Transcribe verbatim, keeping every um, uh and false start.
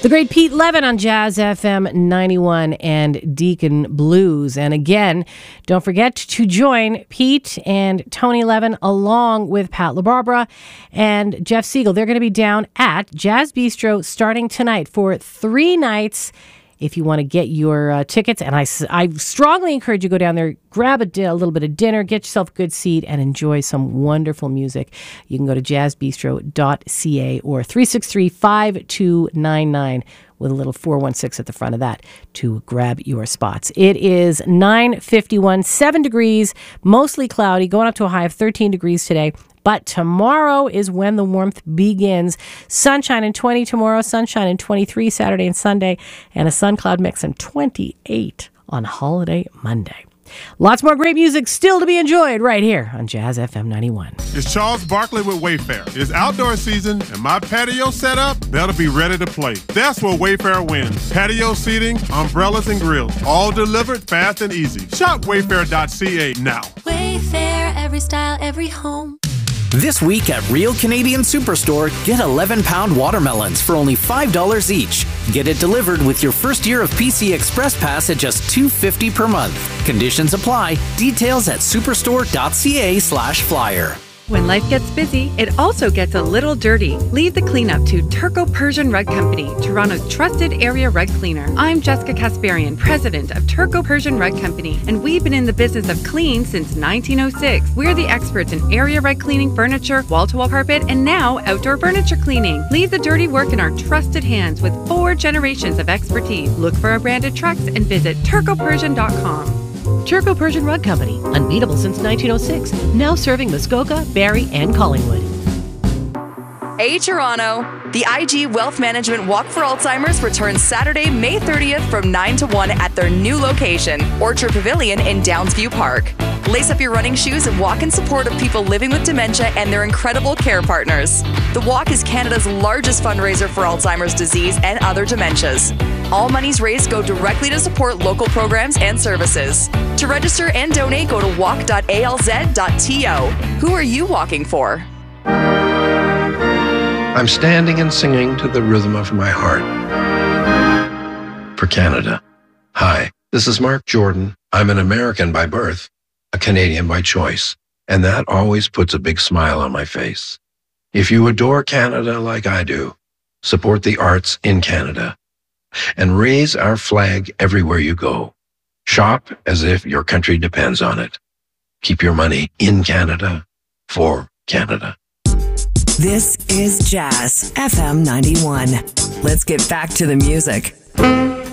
The great Pete Levin on Jazz F M ninety-one and Deacon Blues. And again, don't forget to join Pete and Tony Levin along with Pat LaBarbera and Jeff Siegel. They're going to be down at Jazz Bistro starting tonight for three nights. If you want to get your uh, tickets, and I, I strongly encourage you to go down there, grab a, di- a little bit of dinner, get yourself a good seat, and enjoy some wonderful music. You can go to jazz bistro dot c a or three six three, five two nine nine with a little four one six at the front of that to grab your spots. It is nine fifty-one, seven degrees, mostly cloudy, going up to a high of thirteen degrees today. But tomorrow is when the warmth begins. Sunshine and twenty tomorrow, sunshine and twenty-three Saturday and Sunday, and a sun cloud mix and twenty-eight on holiday Monday. Lots more great music still to be enjoyed right here on Jazz F M ninety-one. It's Charles Barkley with Wayfair. It's outdoor season, and my patio setup better be ready to play. That's where Wayfair wins. Patio seating, umbrellas, and grills, all delivered fast and easy. Shop wayfair dot c a now. Wayfair, every style, every home. This week at Real Canadian Superstore, get eleven pound watermelons for only five dollars each. Get it delivered with your first year of P C Express Pass at just two dollars and fifty cents per month. Conditions apply. Details at superstore dot c a slash flyer. When life gets busy, it also gets a little dirty. Leave the cleanup to Turco Persian Rug Company, Toronto's trusted area rug cleaner. I'm Jessica Kasparian, president of Turco Persian Rug Company, and we've been in the business of clean since nineteen oh six. We're the experts in area rug cleaning, furniture, wall-to-wall carpet, and now outdoor furniture cleaning. Leave the dirty work in our trusted hands with four generations of expertise. Look for our branded trucks and visit turco persian dot com. Turco Persian Rug Company, unbeatable since nineteen oh six, now serving Muskoka, Barrie, and Collingwood. Hey Toronto! The I G Wealth Management Walk for Alzheimer's returns Saturday, May thirtieth from nine to one at their new location, Orchard Pavilion in Downsview Park. Lace up your running shoes and walk in support of people living with dementia and their incredible care partners. The walk is Canada's largest fundraiser for Alzheimer's disease and other dementias. All monies raised go directly to support local programs and services. To register and donate, go to walk dot a l z dot t o. Who are you walking for? I'm standing and singing to the rhythm of my heart. For Canada. Hi, this is Mark Jordan. I'm an American by birth, a Canadian by choice, and that always puts a big smile on my face. If you adore Canada like I do, support the arts in Canada and raise our flag everywhere you go. Shop as if your country depends on it. Keep your money in Canada for Canada. This is Jazz F M ninety-one. Let's get back to the music.